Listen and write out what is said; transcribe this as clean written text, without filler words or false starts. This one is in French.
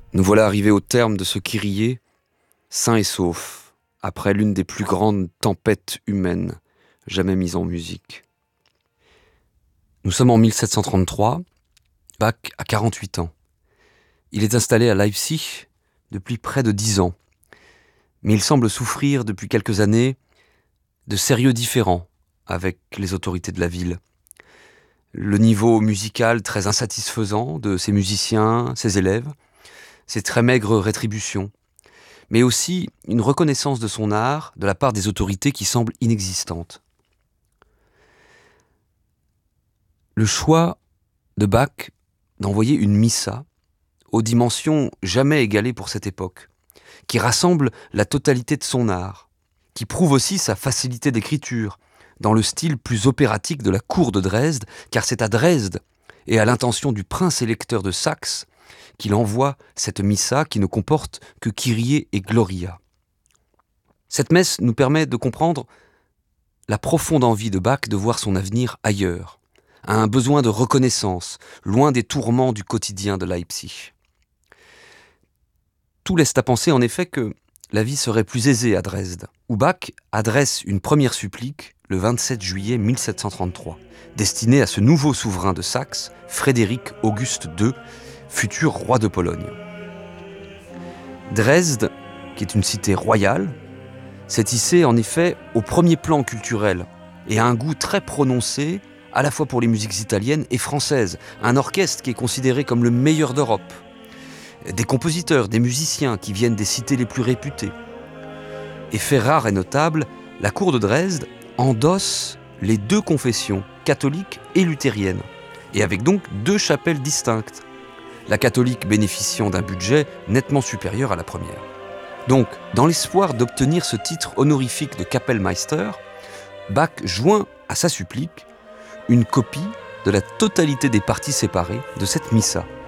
Nous voilà arrivés au terme de ce Kyrie, sain et sauf, après l'une des plus grandes tempêtes humaines jamais mises en musique. Nous sommes en 1733, Bach a 48 ans. Il est installé à Leipzig depuis près de 10 ans, mais il semble souffrir depuis quelques années de sérieux différends avec les autorités de la ville. Le niveau musical très insatisfaisant de ses musiciens, ses élèves, ses très maigres rétributions, mais aussi une reconnaissance de son art de la part des autorités qui semble inexistante. Le choix de Bach d'envoyer une missa aux dimensions jamais égalées pour cette époque, qui rassemble la totalité de son art, qui prouve aussi sa facilité d'écriture, dans le style plus opératique de la cour de Dresde, car c'est à Dresde et à l'intention du prince électeur de Saxe qu'il envoie cette missa qui ne comporte que Kyrie et Gloria. Cette messe nous permet de comprendre la profonde envie de Bach de voir son avenir ailleurs, à un besoin de reconnaissance, loin des tourments du quotidien de Leipzig. Tout laisse à penser en effet que la vie serait plus aisée à Dresde, où Bach adresse une première supplique le 27 juillet 1733, destinée à ce nouveau souverain de Saxe, Frédéric Auguste II, futur roi de Pologne. Dresde, qui est une cité royale, s'est hissée en effet au premier plan culturel et a un goût très prononcé à la fois pour les musiques italiennes et françaises, un orchestre qui est considéré comme le meilleur d'Europe, des compositeurs, des musiciens qui viennent des cités les plus réputées. Et fait rare et notable, la cour de Dresde endosse les deux confessions, catholique et luthérienne, et avec donc deux chapelles distinctes, la catholique bénéficiant d'un budget nettement supérieur à la première. Donc, dans l'espoir d'obtenir ce titre honorifique de Kapellmeister, Bach joint à sa supplique une copie de la totalité des parties séparées de cette missa.